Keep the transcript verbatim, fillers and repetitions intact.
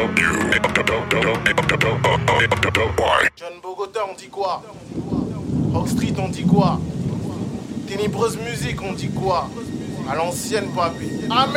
John Bogota, on dit quoi? Rock Street, on dit quoi? Ténébreuse musique, on dit quoi? À l'ancienne, papy. Amen.